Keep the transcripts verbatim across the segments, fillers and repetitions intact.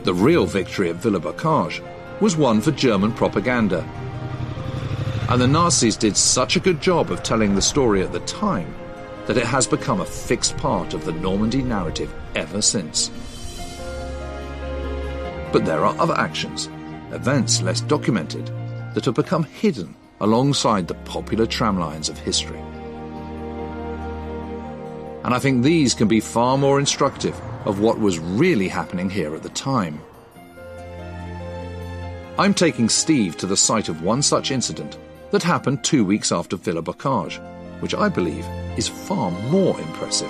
The real victory at Villa-Bocage was won for German propaganda. And the Nazis did such a good job of telling the story at the time that it has become a fixed part of the Normandy narrative ever since. But there are other actions, events less documented, that have become hidden alongside the popular tramlines of history. And I think these can be far more instructive of what was really happening here at the time. I'm taking Steve to the site of one such incident that happened two weeks after Villa-Bocage, which I believe is far more impressive.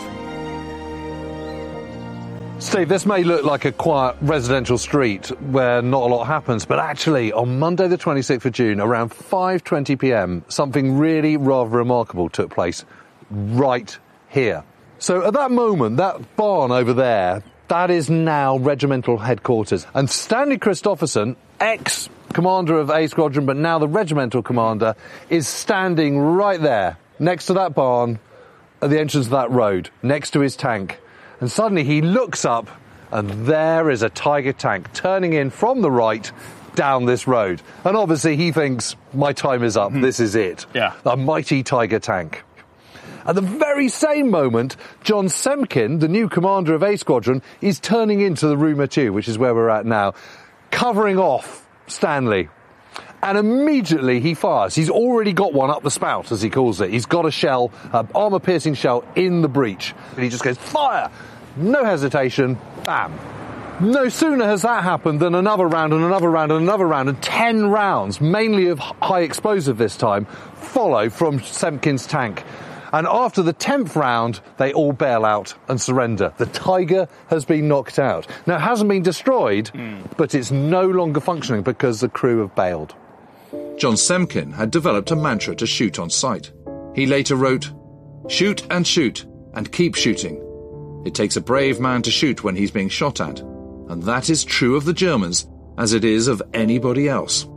Steve, this may look like a quiet residential street where not a lot happens, but actually on Monday the twenty-sixth of June, around five twenty p m, something really rather remarkable took place right here. So at that moment, that barn over there, that is now regimental headquarters. And Stanley Christopherson, ex-commander of A Squadron, but now the regimental commander, is standing right there, next to that barn, at the entrance of that road, next to his tank. And suddenly he looks up, and there is a Tiger tank turning in from the right down this road. And obviously he thinks, my time is up, mm-hmm. This is it. Yeah. A mighty Tiger tank. At the very same moment, John Semkin, the new commander of A Squadron, is turning into the Rue Mathieu, which is where we're at now, covering off Stanley. And immediately he fires. He's already got one up the spout, as he calls it. He's got a shell, an armour-piercing shell in the breech. And he just goes, fire! No hesitation, bam. No sooner has that happened than another round and another round and another round, and ten rounds, mainly of high explosive this time, follow from Semkin's tank. And after the tenth round, they all bail out and surrender. The Tiger has been knocked out. Now, it hasn't been destroyed, mm. but it's no longer functioning because the crew have bailed. John Semkin had developed a mantra to shoot on sight. He later wrote, "Shoot and shoot, and keep shooting. It takes a brave man to shoot when he's being shot at, and that is true of the Germans as it is of anybody else."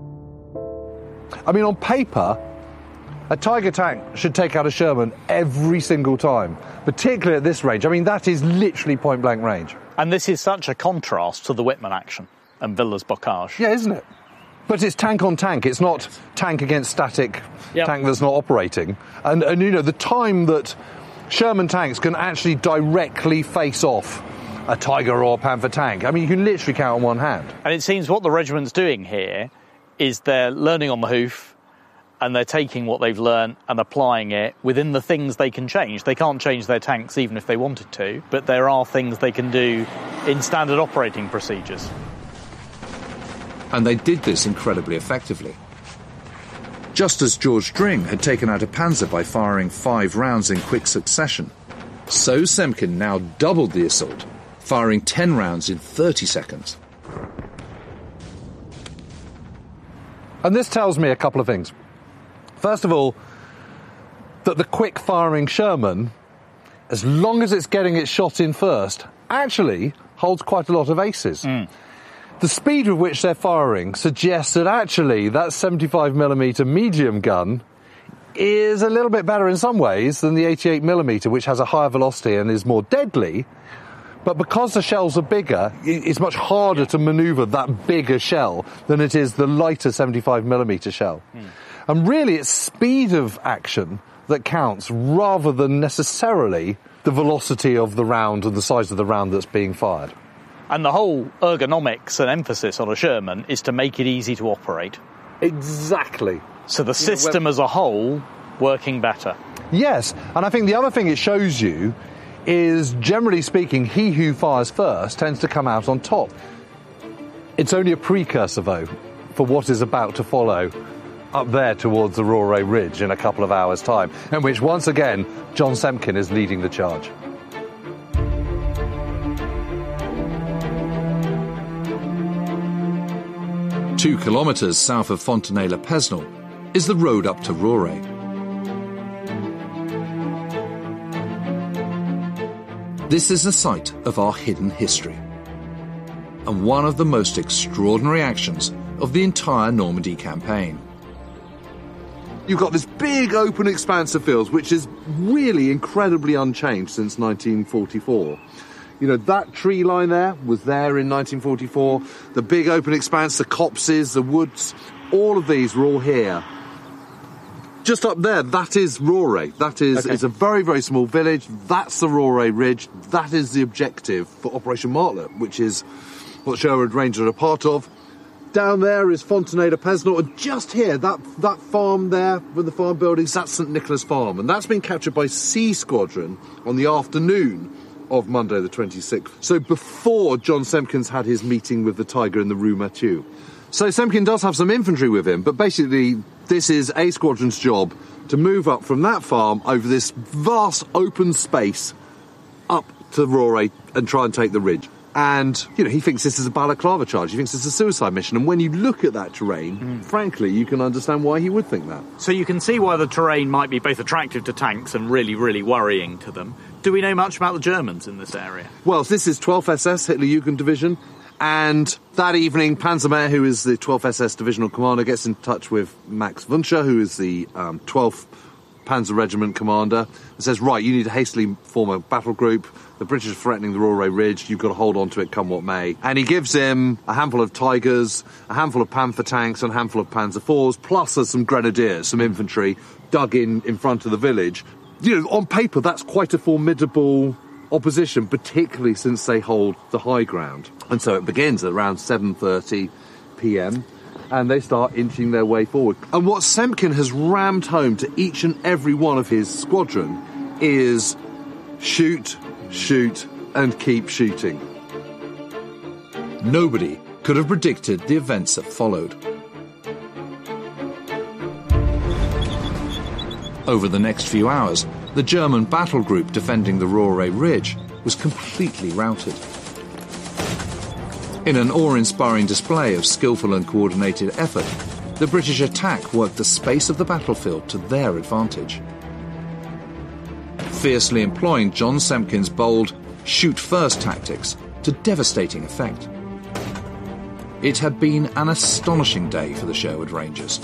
I mean, on paper, a Tiger tank should take out a Sherman every single time, particularly at this range. I mean, that is literally point-blank range. And this is such a contrast to the Whitman action and Villers-Bocage. Yeah, isn't it? But it's tank on tank. It's not tank against static yep. tank that's not operating. And, and, you know, the time that Sherman tanks can actually directly face off a Tiger or a Panther tank, I mean, you can literally count on one hand. And it seems what the regiment's doing here is they're learning on the hoof, and they're taking what they've learned and applying it within the things they can change. They can't change their tanks even if they wanted to, but there are things they can do in standard operating procedures. And they did this incredibly effectively. Just as George Dring had taken out a Panzer by firing five rounds in quick succession, so Semkin now doubled the assault, firing ten rounds in thirty seconds. And this tells me a couple of things. First of all, that the quick-firing Sherman, as long as it's getting its shot in first, actually holds quite a lot of aces. Mm. The speed with which they're firing suggests that actually that seventy-five millimeter medium gun is a little bit better in some ways than the eighty-eight millimeter, which has a higher velocity and is more deadly. But because the shells are bigger, it's much harder to manoeuvre that bigger shell than it is the lighter seventy-five millimeter shell. Mm. And really, it's speed of action that counts rather than necessarily the velocity of the round and the size of the round that's being fired. And the whole ergonomics and emphasis on a Sherman is to make it easy to operate. Exactly. So the system as a whole working better. Yes, and I think the other thing it shows you is, generally speaking, he who fires first tends to come out on top. It's only a precursor, though, for what is about to follow up there towards the Rauray Ridge in a couple of hours' time, in which, once again, John Semkin is leading the charge. Two kilometres south of Fontenay-le-Pesnel is the road up to Rauray. This is the site of our hidden history, and one of the most extraordinary actions of the entire Normandy campaign. You've got this big open expanse of fields, which is really incredibly unchanged since nineteen forty-four. You know, that tree line there was there in nineteen forty-four. The big open expanse, the copses, the woods, all of these were all here. Just up there, that is Rauray. That is, Okay. it's a very, very small village. That's the Rauray Ridge. That is the objective for Operation Martlet, which is what Sherwood Rangers are a part of. Down there is Fontenay de Pesnor, and just here, that that farm there with the farm buildings, that's St Nicholas Farm, and that's been captured by C Squadron on the afternoon of Monday the twenty-sixth. So before John Semkins had his meeting with the Tiger in the Rue Mathieu. So Semkin does have some infantry with him, but basically this is A Squadron's job to move up from that farm over this vast open space up to Rauray and try and take the ridge. And, you know, he thinks this is a balaclava charge. He thinks it's a suicide mission. And when you look at that terrain, mm. frankly, you can understand why he would think that. So you can see why the terrain might be both attractive to tanks and really, really worrying to them. Do we know much about the Germans in this area? Well, this is twelfth S S, Hitler-Jugend Division. And that evening, Panzermeer, who is the twelfth S S divisional commander, gets in touch with Max Wünsche, who is the um, twelfth Panzer Regiment commander, and says, right, you need to hastily form a battle group. The British are threatening the Rauray Ridge. You've got to hold on to it, come what may. And he gives him a handful of Tigers, a handful of Panther tanks, and a handful of Panzer fours, plus some grenadiers, some infantry, dug in in front of the village. You know, on paper, that's quite a formidable opposition, particularly since they hold the high ground. And so it begins at around seven thirty p m, and they start inching their way forward. And what Semkin has rammed home to each and every one of his squadron is shoot, shoot, and keep shooting. Nobody could have predicted the events that followed. Over the next few hours, the German battle group defending the Rauray Ridge was completely routed. In an awe-inspiring display of skillful and coordinated effort, the British attack worked the space of the battlefield to their advantage. Fiercely employing John Semkin's bold shoot-first tactics to devastating effect. It had been an astonishing day for the Sherwood Rangers.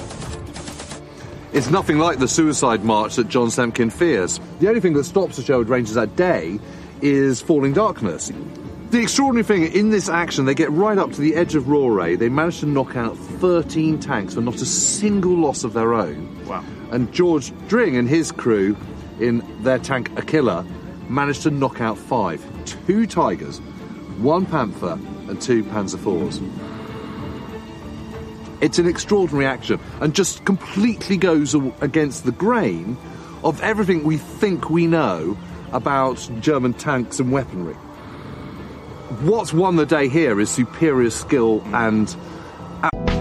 It's nothing like the suicide march that John Semkin fears. The only thing that stops the Sherwood Rangers that day is falling darkness. The extraordinary thing, in this action, they get right up to the edge of Rauray. They manage to knock out thirteen tanks with not a single loss of their own. Wow. And George Dring and his crew, in their tank Aquila, managed to knock out five. Two Tigers, one Panther, and two Panzer fours. It's an extraordinary action, and just completely goes against the grain of everything we think we know about German tanks and weaponry. What's won the day here is superior skill and